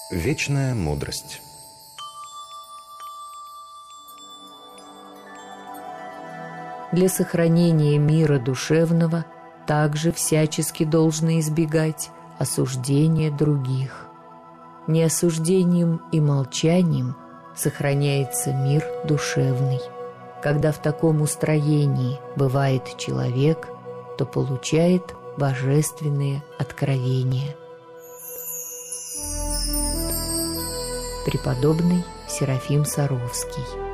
Вечная мудрость. Для сохранения мира душевного также всячески должно избегать осуждения других. Не осуждением и молчанием сохраняется мир душевный. Когда в таком устроении бывает человек, то получает божественные откровения. Преподобный Серафим Саровский.